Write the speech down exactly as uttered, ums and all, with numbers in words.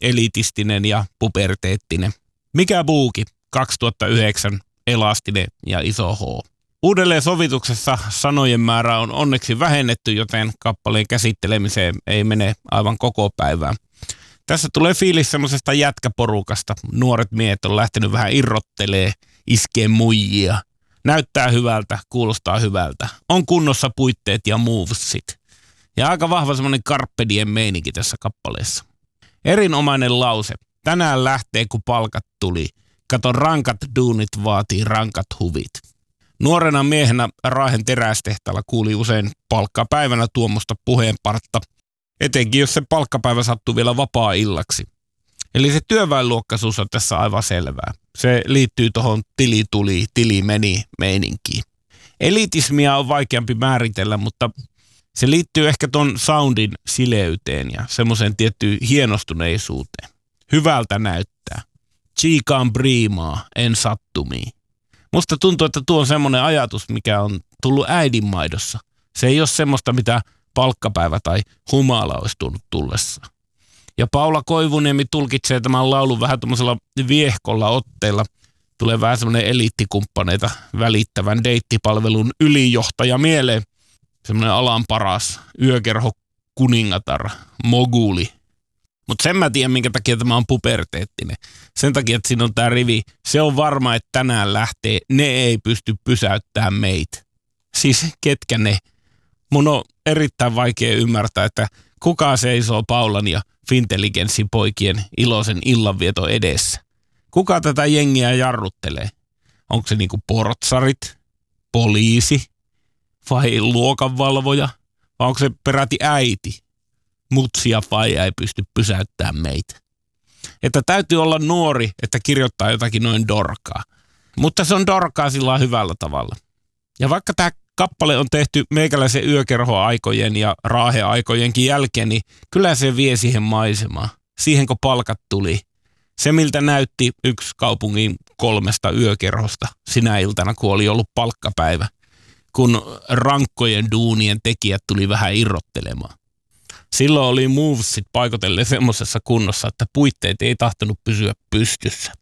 elitistinen ja puberteettinen. Mikä Buuki, kaksituhattayhdeksän, elastinen ja iso H. Uudelleen sovituksessa sanojen määrä on onneksi vähennetty, joten kappaleen käsittelemiseen ei mene aivan koko päivää. Tässä tulee fiilis semmoisesta jätkäporukasta. Nuoret miehet on lähtenyt vähän irrottelee, iskee muijia. Näyttää hyvältä, kuulostaa hyvältä. On kunnossa puitteet ja movesit. Ja aika vahva semmoinen carpe diem meininki tässä kappaleessa. Erinomainen lause. Tänään lähtee, kun palkat tuli. Kato, rankat duunit vaatii rankat huvit. Nuorena miehenä Raahen terästehtaalla kuuli usein palkkapäivänä tuommoista puheenpartta. Etenkin jos se palkkapäivä sattuu vielä vapaa-illaksi. Eli se työväenluokkaisuus on tässä aivan selvää. Se liittyy tuohon tili tuli, tili meni meininkiin. Elitismia on vaikeampi määritellä, mutta se liittyy ehkä ton soundin sileyteen ja semmoiseen tiettyyn hienostuneisuuteen. Hyvältä näyttää. Chiikaan priimaa, en sattumiin. Musta tuntuu, että tuo on semmoinen ajatus, mikä on tullut äidinmaidossa. Se ei ole semmoista, mitä palkkapäivä tai humala olisi tullut tullessa. Ja Paula Koivuniemi tulkitsee tämän laulun vähän tuommoisella viehkolla otteella. Tulee vähän semmoinen eliittikumppaneita välittävän deittipalvelun ylijohtaja mieleen. Semmoinen alan paras yökerho kuningatar, moguli. Mutta sen mä tiedän, minkä takia tämä on puberteettinen. Sen takia, että siinä on tämä rivi. Se on varma, että tänään lähtee. Ne ei pysty pysäyttämään meitä. Siis ketkä ne? Mun on erittäin vaikea ymmärtää, että kuka seisoo Paulan ja Fintelligenssin poikien iloisen illanvieton edessä. Kuka tätä jengiä jarruttelee? Onko se niinku portsarit, poliisi vai luokanvalvoja? Vai onko se peräti äiti? Mutsia faija ei pysty pysäyttämään meitä. Että täytyy olla nuori, että kirjoittaa jotakin noin dorkaa. Mutta se on dorkaa sillä hyvällä tavalla. Ja vaikka tämä kappale on tehty meikäläisen yökerhoaikojen ja raaheaikojenkin jälkeen, niin kyllä se vie siihen maisemaan. Siihen kun palkat tuli. Se miltä näytti yksi kaupungin kolmesta yökerhosta sinä iltana, kun oli ollut palkkapäivä. Kun rankkojen duunien tekijät tuli vähän irrottelemaan. Silloin oli movesit paikoitellen semmoisessa kunnossa, että puitteet ei tahtonut pysyä pystyssä.